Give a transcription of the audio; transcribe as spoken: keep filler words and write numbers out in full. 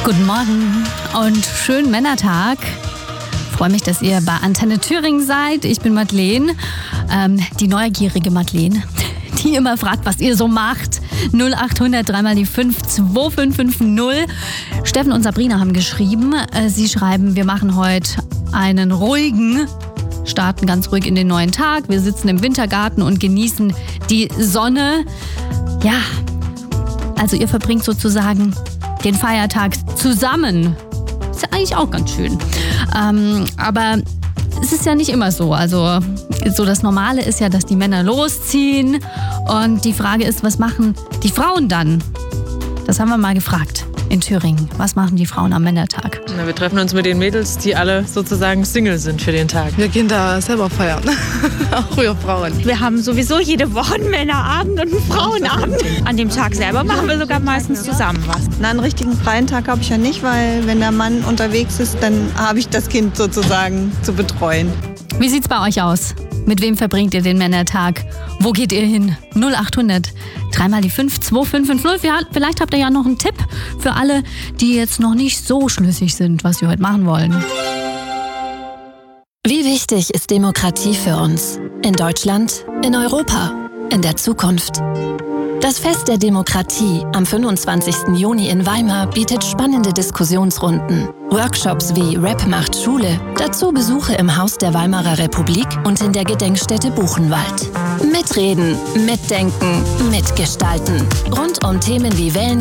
Guten Morgen und schönen Männertag. Ich freue mich, dass ihr bei Antenne Thüringen seid. Ich bin Madeleine, ähm, die neugierige Madeleine, die immer fragt, was ihr so macht. null acht hundert drei mal die fünf zwei fünf fünf null. Steffen und Sabrina haben geschrieben. Äh, sie schreiben, wir machen heute einen ruhigen, starten ganz ruhig in den neuen Tag. Wir sitzen im Wintergarten und genießen die Sonne. Ja, also ihr verbringt sozusagen den Feiertag zusammen. Ist ja eigentlich auch ganz schön. Ähm, aber es ist ja nicht immer so. Also so das Normale ist ja, dass die Männer losziehen. Und die Frage ist, was machen die Frauen dann? Das haben wir mal gefragt in Thüringen. Was machen die Frauen am Männertag? Na, wir treffen uns mit den Mädels, die alle sozusagen Single sind für den Tag. Wir gehen da selber feiern. Auch wir Frauen. Wir haben sowieso jede Woche einen Männerabend und einen Frauenabend. An dem Tag selber machen wir sogar meistens zusammen was. Na, einen richtigen freien Tag habe ich ja nicht, weil wenn der Mann unterwegs ist, dann habe ich das Kind sozusagen zu betreuen. Wie sieht's bei euch aus? Mit wem verbringt ihr den Männertag? Wo geht ihr hin? null acht hundert drei mal die fünf zwei fünf fünf null. Vielleicht habt ihr ja noch einen Tipp für alle, die jetzt noch nicht so schlüssig sind, was wir heute machen wollen. Wie wichtig ist Demokratie für uns? In Deutschland, in Europa, in der Zukunft? Das Fest der Demokratie am fünfundzwanzigsten Juni in Weimar bietet spannende Diskussionsrunden, Workshops wie Rap macht Schule, dazu Besuche im Haus der Weimarer Republik und in der Gedenkstätte Buchenwald. Mitreden, mitdenken, mitgestalten. Rund um Themen wie Wählen